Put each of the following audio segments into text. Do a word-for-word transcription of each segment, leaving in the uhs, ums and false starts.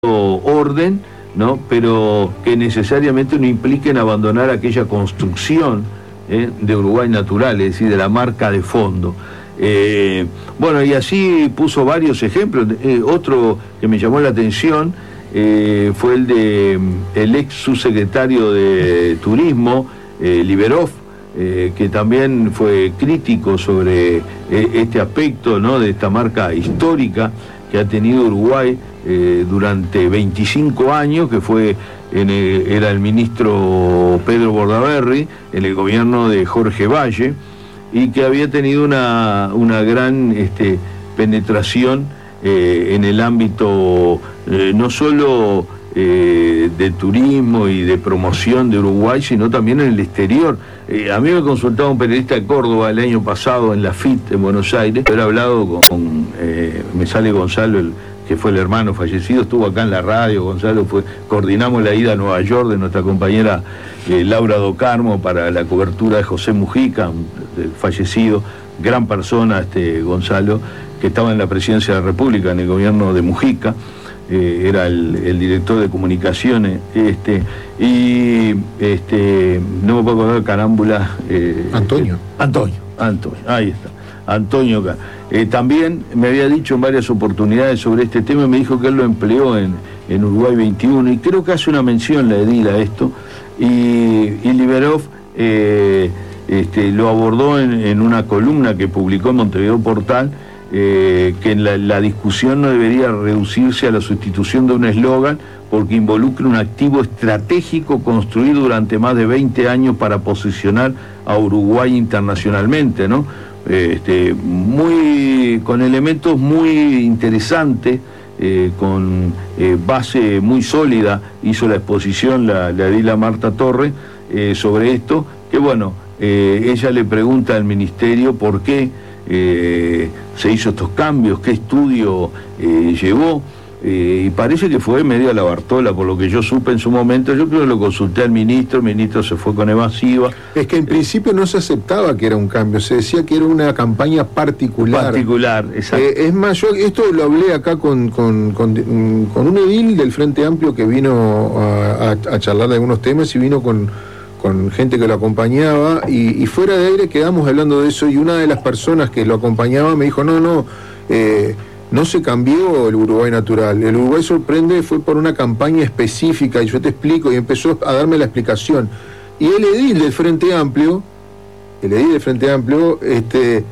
orden, ¿no? Pero que necesariamente no impliquen abandonar aquella construcción ¿eh? de Uruguay natural, es decir, de la marca de fondo. Eh, bueno, y así puso varios ejemplos. Eh, otro que me llamó la atención eh, fue el de el ex subsecretario de Turismo, eh, Liberov, eh, que también fue crítico sobre eh, este aspecto, ¿no? De esta marca histórica que ha tenido Uruguay eh, durante veinticinco años, que fue en el, era el ministro Pedro Bordaberry en el gobierno de Jorge Valle, y que había tenido una, una gran este, penetración eh, en el ámbito eh, no solo eh, de turismo y de promoción de Uruguay, sino también en el exterior. Eh, a mí me consultaba un periodista de Córdoba el año pasado en la F I T en Buenos Aires. Yo he hablado con, con eh, me sale Gonzalo, el, que fue el hermano fallecido, estuvo acá en la radio. Gonzalo fue, coordinamos la ida a Nueva York de nuestra compañera eh, Laura Docarmo para la cobertura de José Mujica, un, el fallecido, gran persona, este Gonzalo, que estaba en la presidencia de la República en el gobierno de Mujica. Eh, era el, el director de comunicaciones, este, y este, no me puedo acordar, carámbula. Eh, Antonio. Eh, Antonio, Antonio, ahí está. Antonio, eh, también me había dicho en varias oportunidades sobre este tema y me dijo que él lo empleó en, en Uruguay veintiuno, y creo que hace una mención la edil a esto, y, y Liberov eh, este, lo abordó en, en una columna que publicó en Montevideo Portal. Eh, que la, la discusión no debería reducirse a la sustitución de un eslogan, porque involucra un activo estratégico construido durante más de veinte años para posicionar a Uruguay internacionalmente, ¿no? Eh, este, muy, con elementos muy interesantes, eh, con eh, base muy sólida, hizo la exposición la, la edila Marta Torres eh, sobre esto, que bueno, eh, ella le pregunta al ministerio por qué Eh, se hizo estos cambios, qué estudio eh, llevó, eh, y parece que fue medio a la Bartola, por lo que yo supe en su momento. Yo creo que lo consulté al ministro, el ministro se fue con evasiva. Es que en principio no se aceptaba que era un cambio, se decía que era una campaña particular. Particular, exacto. Eh, es más, yo esto lo hablé acá con, con, con, con un edil del Frente Amplio que vino a, a, a charlar de algunos temas, y vino con... con gente que lo acompañaba, y, y fuera de aire quedamos hablando de eso, y una de las personas que lo acompañaba me dijo, no, no, eh, no se cambió el Uruguay natural, el Uruguay sorprende fue por una campaña específica, y yo te explico, y empezó a darme la explicación. Y el edil del Frente Amplio, el edil del Frente Amplio, este...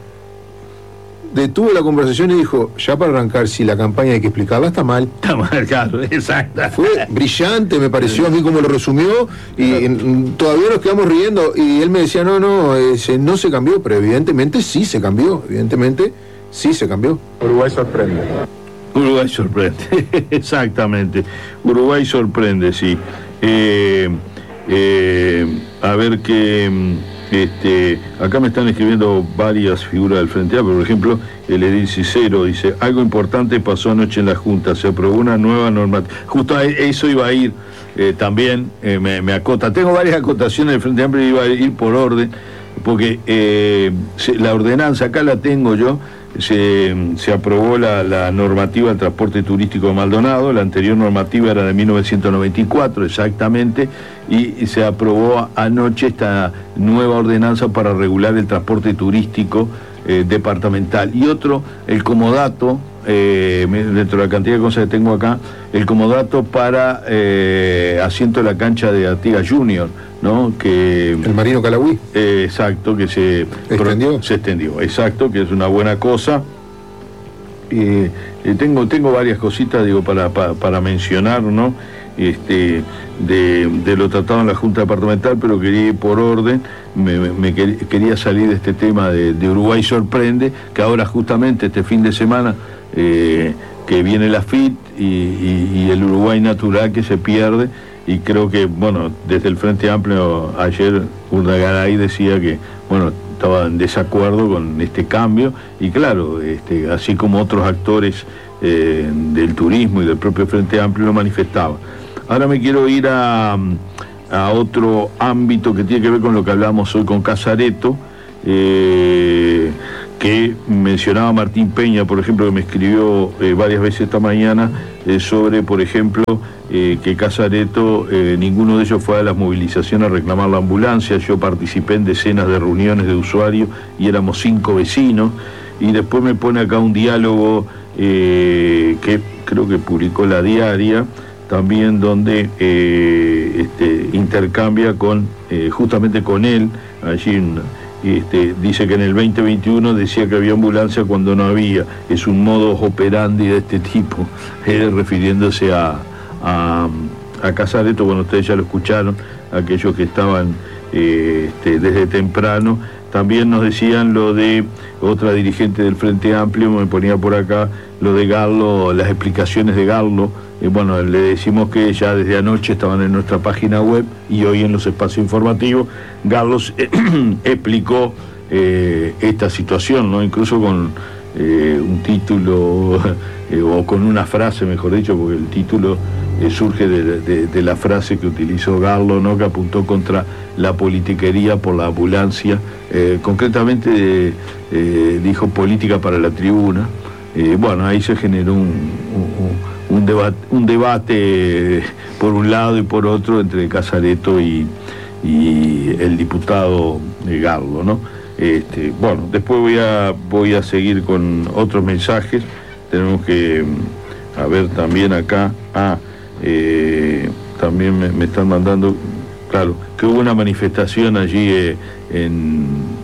detuvo la conversación y dijo, ya para arrancar, si la campaña hay que explicarla, está mal. Está mal, claro, exacto. Fue brillante, me pareció a mí como lo resumió, y, y todavía nos quedamos riendo, y él me decía, no, no, ese, no se cambió, pero evidentemente sí se cambió, evidentemente sí se cambió. Uruguay sorprende. Uruguay sorprende, exactamente. Uruguay sorprende, sí. Eh, eh, a ver qué... Este, acá me están escribiendo varias figuras del Frente Amplio. Por ejemplo, el edil Cicero dice, algo importante pasó anoche en la Junta, se aprobó una nueva normativa. Justo a eso iba a ir eh, también, eh, me, me acota. Tengo varias acotaciones del Frente Amplio y iba a ir por orden, porque eh, se, la ordenanza, acá la tengo yo, se, se aprobó la, la normativa del transporte turístico de Maldonado. La anterior normativa era de mil novecientos noventa y cuatro exactamente, y, y se aprobó anoche esta nueva ordenanza para regular el transporte turístico eh, departamental. Y otro, el comodato, eh, dentro de la cantidad de cosas que tengo acá, el comodato para eh, asiento de la cancha de Artigas Junior, ¿no? Que el Marino Calagüí. Eh, exacto, que se extendió. Se extendió, exacto, que es una buena cosa. Eh, eh, tengo, tengo varias cositas, digo, para, para, para mencionar, ¿no? Este, de, de lo tratado en la Junta Departamental, pero quería ir por orden. Me, me, me quería salir de este tema de, de Uruguay sorprende, que ahora justamente este fin de semana eh, que viene la F I T y, y, y el Uruguay natural que se pierde. Y creo que, bueno, desde el Frente Amplio ayer Urdagaray decía que, bueno, estaba en desacuerdo con este cambio, y claro, este, así como otros actores eh, del turismo y del propio Frente Amplio lo manifestaban. Ahora me quiero ir a, a otro ámbito que tiene que ver con lo que hablamos hoy con Casareto, eh, que mencionaba Martín Peña, por ejemplo, que me escribió eh, varias veces esta mañana, eh, sobre, por ejemplo, eh, que Casareto, eh, ninguno de ellos fue a las movilizaciones a reclamar la ambulancia. Yo participé en decenas de reuniones de usuarios y éramos cinco vecinos. Y después me pone acá un diálogo eh, que creo que publicó La Diaria, también donde eh, este, intercambia con eh, justamente con él, allí en, este, dice que en el veinte veintiuno decía que había ambulancia cuando no había. Es un modus operandi de este tipo, eh, refiriéndose a, a, a Casareto. Bueno, ustedes ya lo escucharon, aquellos que estaban eh, este, desde temprano. También nos decían lo de otra dirigente del Frente Amplio, me ponía por acá lo de Garlo, las explicaciones de Garlo. Eh, bueno, le decimos que ya desde anoche estaban en nuestra página web y hoy en los espacios informativos. Garlo eh, explicó eh, esta situación, ¿no? Incluso con eh, un título eh, o con una frase, mejor dicho, porque el título eh, surge de, de, de la frase que utilizó Garlo, ¿no? Que apuntó contra la politiquería por la ambulancia, eh, concretamente eh, dijo política para la tribuna. Eh, bueno, ahí se generó un, un, un, debate, un debate por un lado y por otro entre Casareto y, y el diputado Garlo, ¿no? Este, bueno, después voy a, voy a seguir con otros mensajes. Tenemos que, a ver también acá, ah, eh, también me, me están mandando, claro, que hubo una manifestación allí eh, en,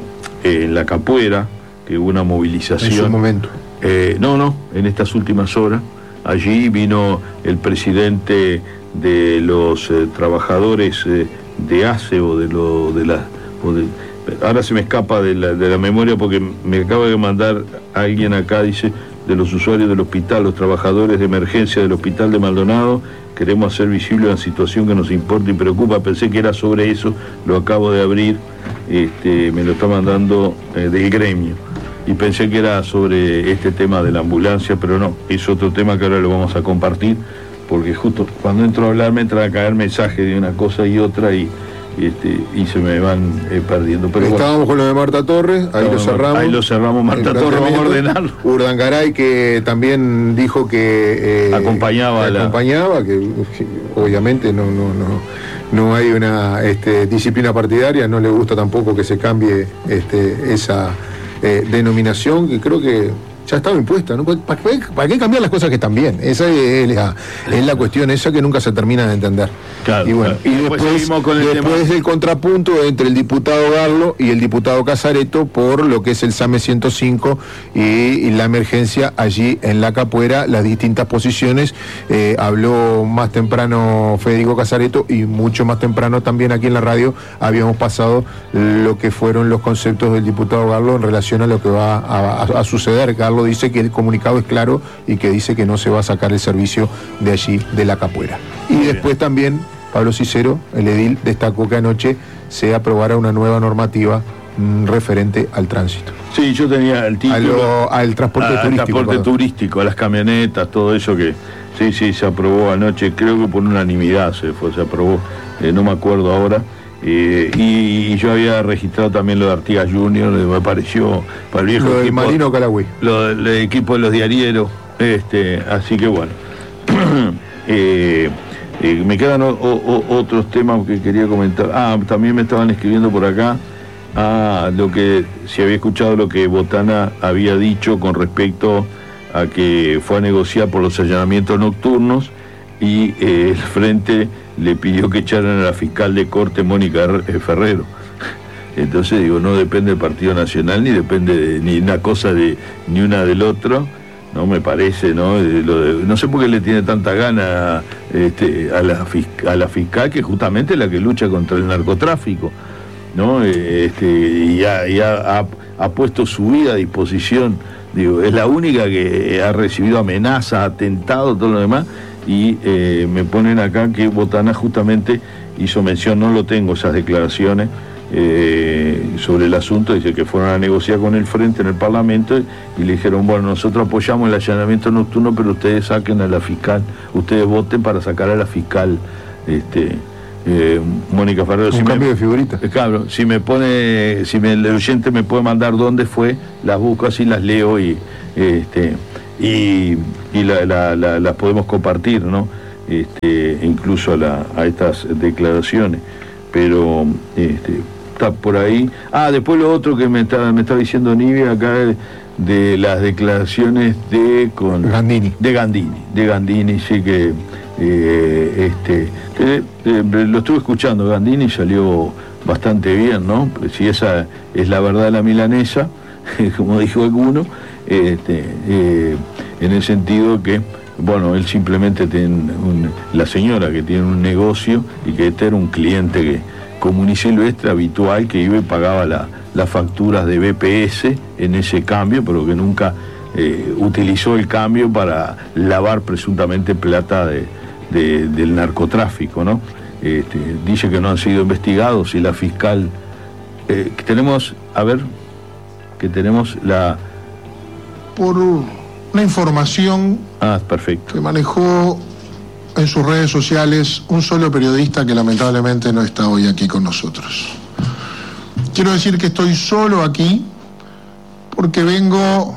en La Capuera, que hubo una movilización. En su momento. Eh, no, no, en estas últimas horas. Allí vino el presidente de los eh, trabajadores eh, de A C E o de lo de la... O de, ahora se me escapa de la, de la memoria porque me acaba de mandar alguien acá, dice, de los usuarios del hospital, los trabajadores de emergencia del hospital de Maldonado, queremos hacer visible una situación que nos importa y preocupa. Pensé que era sobre eso, lo acabo de abrir, este, me lo está mandando eh, del gremio. Y pensé que era sobre este tema de la ambulancia, pero no, es otro tema que ahora lo vamos a compartir, porque justo cuando entro a hablar me entran a caer mensajes de una cosa y otra y, y, este, y se me van eh, perdiendo. Pero estábamos bueno, con lo de Marta Torres, ahí lo cerramos. Ahí lo cerramos, Marta Torres, vamos a ordenarlo. Urdangaray, que también dijo que... Eh, acompañaba, que, acompañaba que, que obviamente no, no, no, no hay una este, disciplina partidaria, no le gusta tampoco que se cambie este, esa... Eh, denominación que creo que ya estaba impuesta, ¿no? ¿Para qué, para qué cambiar las cosas que están bien? Esa es la, es la cuestión esa que nunca se termina de entender. Claro, y bueno, claro. y después, después, con el después tema... el contrapunto entre el diputado Garlo y el diputado Casareto por lo que es el SAME ciento cinco y, y la emergencia allí en La Capuera, las distintas posiciones. Eh, habló más temprano Federico Casareto y mucho más temprano también aquí en la radio habíamos pasado lo que fueron los conceptos del diputado Garlo en relación a lo que va a, a, a suceder. Garlo dice que el comunicado es claro y que dice que no se va a sacar el servicio de allí, de La Capuera. Y Muy después bien. También Pablo Cicero, el edil, destacó que anoche se aprobara una nueva normativa mmm, referente al tránsito. Sí, yo tenía el título... Lo, al transporte a, turístico. Al transporte perdón. turístico, a las camionetas, todo eso que... Sí, sí, se aprobó anoche, creo que por unanimidad se fue, se aprobó, eh, no me acuerdo ahora. Eh, y, y yo había registrado también lo de Artigas Junior, me pareció para el viejo lo del equipo, Marino Calagüey, lo del equipo de los diarieros, este, así que bueno. eh, eh, me quedan o, o, otros temas que quería comentar. Ah, también me estaban escribiendo por acá a lo que, si había escuchado lo que Botana había dicho con respecto a que fue a negociar por los allanamientos nocturnos y eh, el Frente le pidió que echaran a la fiscal de corte Mónica Ferrero. Entonces digo, no depende del Partido Nacional ni depende de, ni una cosa de ni una del otro, no me parece, ¿no? Lo de, no sé por qué le tiene tanta gana este, a, la fiscal, a la fiscal, que justamente es la que lucha contra el narcotráfico, ¿no? Este, y ha, y ha, ha, ha puesto su vida a disposición, digo, es la única que ha recibido amenazas, atentados, todo lo demás. Y eh, me ponen acá que Botana justamente hizo mención, no lo tengo esas declaraciones eh, sobre el asunto, dice que fueron a negociar con el Frente en el Parlamento y le dijeron, bueno, nosotros apoyamos el allanamiento nocturno, pero ustedes saquen a la fiscal, ustedes voten para sacar a la fiscal este, eh, Mónica Ferrero. Un si cambio me, de figurita. Eh, claro, si me pone, si me, el oyente me puede mandar dónde fue, las busco así, las leo y este y, y la, la, la, las podemos compartir, ¿no? Este, incluso a, la, a estas declaraciones, pero este, está por ahí. Ah, después lo otro que me está, me está diciendo Nivia acá, de las declaraciones de con Gandini. De Gandini, de Gandini, sí que eh, este que, eh, lo estuve escuchando. Gandini salió bastante bien, ¿no? Si esa es la verdad de la milanesa, como dijo alguno, este, eh, en el sentido que, bueno, él simplemente tiene un, la señora que tiene un negocio y que este era un cliente que, común y silvestre, habitual, que iba y pagaba la, las facturas de B P S en ese cambio, pero que nunca eh, utilizó el cambio para lavar presuntamente plata de, de, del narcotráfico, ¿no? Este, dice que no han sido investigados y la fiscal... Eh, que tenemos, a ver, que tenemos la... Por una información ah, perfecto. que manejó en sus redes sociales un solo periodista que lamentablemente no está hoy aquí con nosotros. Quiero decir que estoy solo aquí porque vengo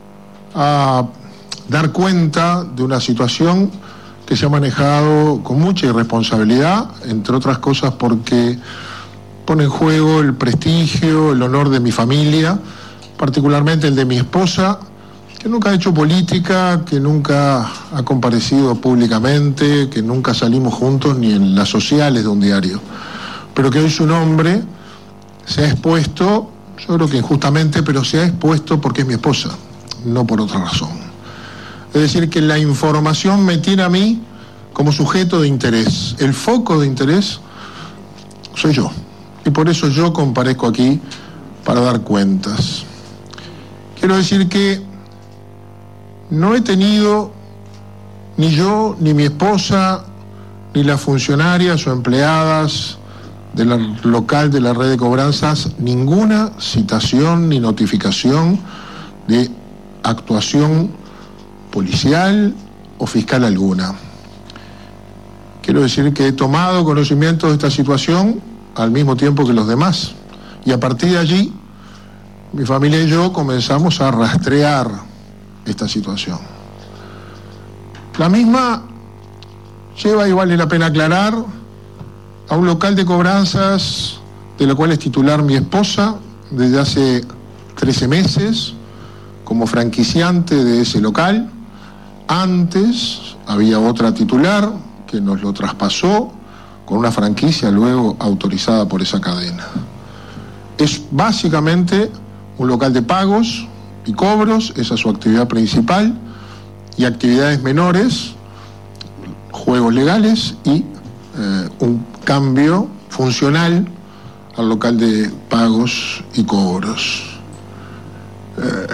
a dar cuenta de una situación que se ha manejado con mucha irresponsabilidad, entre otras cosas porque pone en juego el prestigio, el honor de mi familia, particularmente el de mi esposa, que nunca ha hecho política, que nunca ha comparecido públicamente, que nunca salimos juntos ni en las sociales de un diario, pero que hoy su nombre se ha expuesto, yo creo que injustamente, pero se ha expuesto porque es mi esposa, no por otra razón. Es decir, que la información me tiene a mí como sujeto de interés. El foco de interés soy yo, y por eso yo comparezco aquí para dar cuentas. Quiero decir que no he tenido, ni yo, ni mi esposa, ni las funcionarias o empleadas del local de la red de cobranzas, ninguna citación ni notificación de actuación policial o fiscal alguna. Quiero decir que he tomado conocimiento de esta situación al mismo tiempo que los demás. Y a partir de allí, mi familia y yo comenzamos a rastrear esta situación. La misma lleva, y vale la pena aclarar, a un local de cobranzas de lo cual es titular mi esposa desde hace trece meses como franquiciante de ese local. Antes había otra titular que nos lo traspasó con una franquicia luego autorizada por esa cadena. Es básicamente un local de pagos y cobros, esa es su actividad principal, y actividades menores, juegos legales y eh, un cambio funcional al local de pagos y cobros. Eh,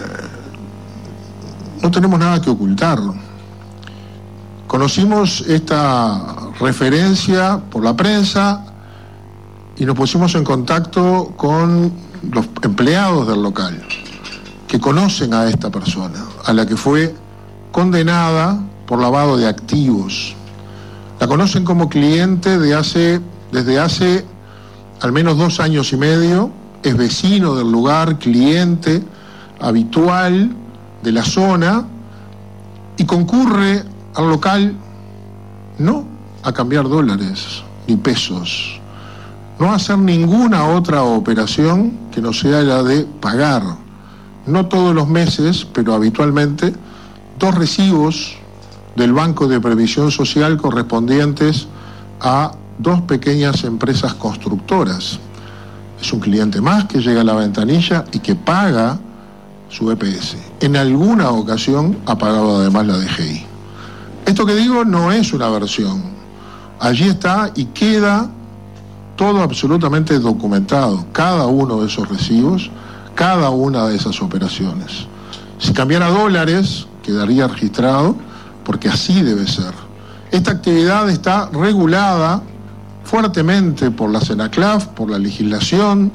no tenemos nada que ocultar. Conocimos esta referencia por la prensa y nos pusimos en contacto con los empleados del local, que conocen a esta persona, a la que fue condenada por lavado de activos. La conocen como cliente de hace, desde hace al menos dos años y medio, es vecino del lugar, cliente habitual de la zona, y concurre al local no a cambiar dólares ni pesos, no a hacer ninguna otra operación que no sea la de pagar, no todos los meses, pero habitualmente, dos recibos del Banco de Previsión Social correspondientes a dos pequeñas empresas constructoras. Es un cliente más que llega a la ventanilla y que paga su E P S. En alguna ocasión ha pagado además la D G I. Esto que digo no es una versión. Allí está y queda todo absolutamente documentado, cada uno de esos recibos, cada una de esas operaciones. Si cambiara dólares, quedaría registrado, porque así debe ser. Esta actividad está regulada fuertemente por la CENACLAF, por la legislación.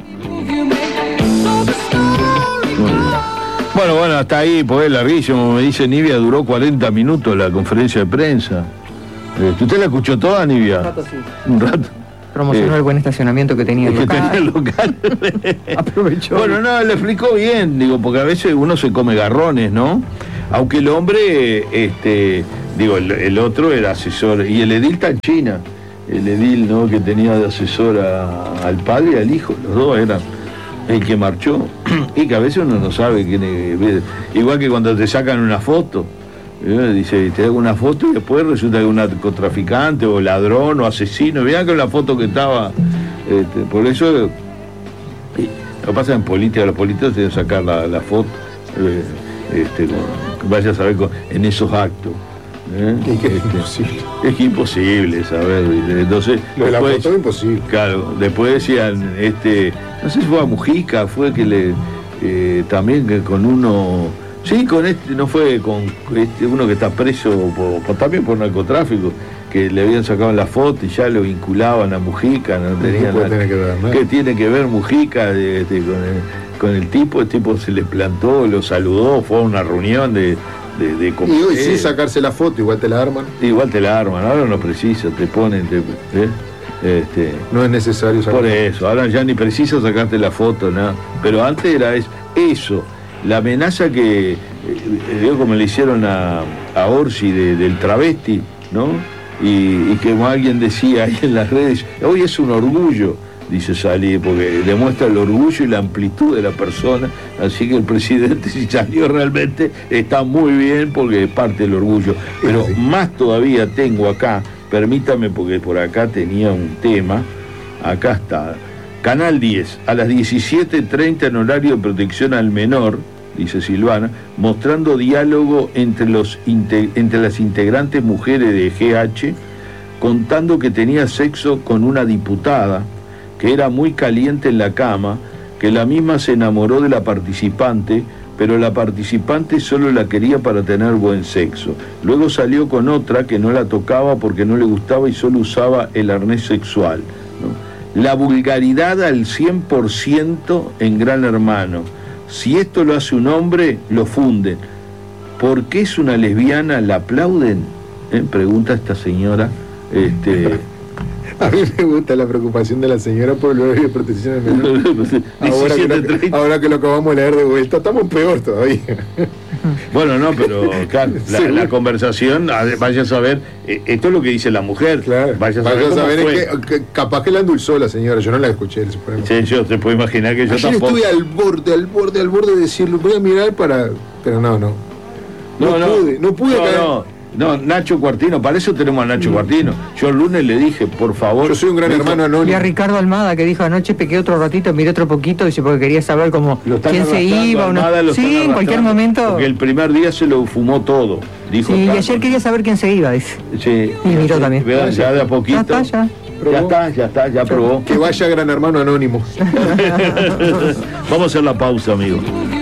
Bueno, bueno, hasta ahí, pues larguísimo, me dice Nivia, duró cuarenta minutos la conferencia de prensa. ¿Usted la escuchó toda, Nivia? Un rato, sí. Un rato. Promocionó eh, el buen estacionamiento que tenía el local. Que tenía el local. Aprovechó. Bueno, no, le explicó bien, digo, porque a veces uno se come garrones, ¿no? Aunque el hombre, este, digo, el, el otro era asesor, y el edil está en China, el edil, ¿no?, que tenía de asesor a, al padre y al hijo, los dos eran el que marchó, y que a veces uno no sabe quién es, igual que cuando te sacan una foto, ¿eh? Dice, te hago una foto y después resulta que es un narcotraficante o ladrón o asesino, mirá que la foto que estaba, este, por eso, lo que pasa en política, los políticos tienen que sacar la, la foto, eh, este, con, vaya a saber con, en esos actos. ¿Eh? Es que es este, imposible. Es que imposible saber. Entonces, Lo de la después, foto es imposible. Claro, después decían, este, no sé si fue a Mujica, fue que le eh, también que con uno, sí, con este, no fue con este, uno que está preso por, por, también por narcotráfico, que le habían sacado la foto y ya lo vinculaban a Mujica, no tenía puede nada. tener que ver, ¿no? ¿Qué tiene que ver Mujica este, con, el, con el tipo? El tipo se le plantó, lo saludó, fue a una reunión de De, de y hoy sí sacarse la foto, igual te la arman. Igual te la arman, ahora no precisa, te ponen, te, ¿eh? este, no es necesario sacar. Por eso, ahora ya ni precisa sacarte la foto, nada. Pero antes era eso, eso la amenaza que, eh, veo como le hicieron a, a Orsi de, del travesti, ¿no? Y, y que como alguien decía ahí en las redes, hoy es un orgullo, dice Salí, porque demuestra el orgullo y la amplitud de la persona, así que el presidente, si salió realmente, está muy bien porque es parte del orgullo. Pero sí, más todavía tengo acá, permítame porque por acá tenía un tema, acá está, Canal diez, a las diecisiete treinta en horario de protección al menor, dice Silvana, mostrando diálogo entre, los, entre las integrantes mujeres de G H, contando que tenía sexo con una diputada, que era muy caliente en la cama, que la misma se enamoró de la participante, pero la participante solo la quería para tener buen sexo. Luego salió con otra que no la tocaba porque no le gustaba y solo usaba el arnés sexual, ¿no? La vulgaridad al cien por ciento en Gran Hermano. Si esto lo hace un hombre, lo funden. ¿Por qué es una lesbiana? ¿La aplauden? ¿Eh? Pregunta esta señora. Este... A mí me gusta la preocupación de la señora por el horario de protección del menor. ahora, que lo, ahora que lo acabamos de leer de vuelta, estamos peor todavía. Bueno, no, pero claro, la, la conversación, vaya a saber, esto es lo que dice la mujer. Claro, vaya a saber, vaya a saber es que, que capaz que la endulzó la señora, yo no la escuché. Sí, yo te puedo imaginar que yo Ayer tampoco. estuve al borde, al borde, al borde de decirlo, voy a mirar para... Pero no, no. No, no, no pude, no pude no, caer. No. No, Nacho Cuartino, para eso tenemos a Nacho mm. Cuartino. Yo el lunes le dije, por favor... Yo soy un gran dijo, hermano anónimo. Y a Ricardo Almada, que dijo anoche, pequé otro ratito, miré otro poquito, dice, porque quería saber cómo quién se iba o no. Sí, en cualquier momento... Porque el primer día se lo fumó todo. Dijo, sí, y ayer quería saber quién se iba, dice. Sí. Y miró también. Ya, ya de a poquito. Ya está, ya. Ya está, ya está, ya probó. Que vaya Gran Hermano Anónimo. Vamos a hacer la pausa, amigos.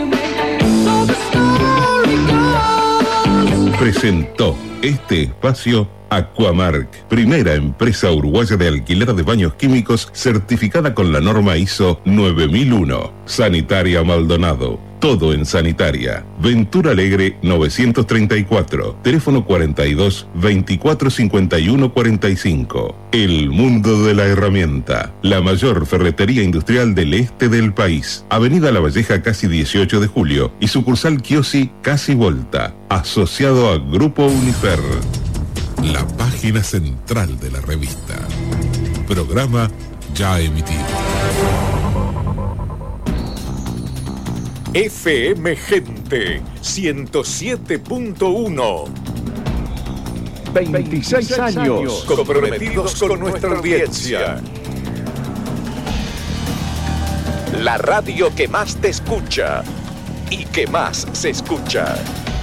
Presentó este espacio Aquamark, primera empresa uruguaya de alquiler de baños químicos certificada con la norma I S O nueve mil uno. Sanitaria Maldonado, todo en sanitaria. Ventura Alegre novecientos treinta y cuatro, teléfono cuarenta y dos, veinticuatro cincuenta y uno cuarenta y cinco. El mundo de la herramienta, la mayor ferretería industrial del este del país. Avenida La Valleja casi dieciocho de julio y sucursal Kiosi casi Volta, asociado a Grupo Unifer. La página central de la revista. Programa ya emitido. F M Gente ciento siete punto uno. veintiséis años comprometidos con nuestra audiencia. La radio que más te escucha y que más se escucha.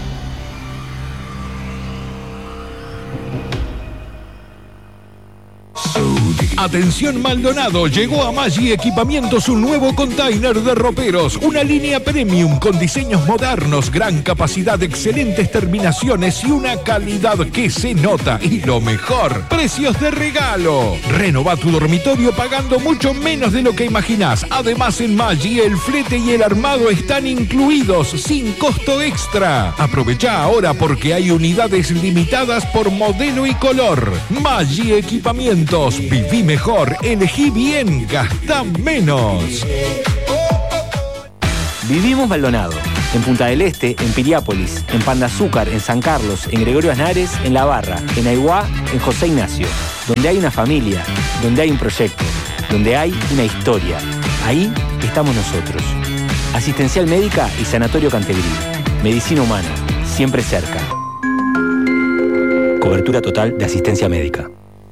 Atención Maldonado, llegó a Maggi Equipamientos un nuevo container de roperos, una línea premium con diseños modernos, gran capacidad, excelentes terminaciones y una calidad que se nota. Y lo mejor, precios de regalo. Renova tu dormitorio pagando mucho menos de lo que imaginás. Además en Maggi el flete y el armado están incluidos sin costo extra. Aprovecha ahora porque hay unidades limitadas por modelo y color. Maggi Equipamientos, viví mejor, elegí bien, gastá menos. Vivimos Maldonado. En Punta del Este, en Piriápolis, en Pan de Azúcar, en San Carlos, en Gregorio Aznares, en La Barra, en Aiguá, en José Ignacio. Donde hay una familia, donde hay un proyecto, donde hay una historia. Ahí estamos nosotros. Asistencial Médica y Sanatorio Cantegrí. Medicina humana, siempre cerca. Cobertura total de asistencia médica.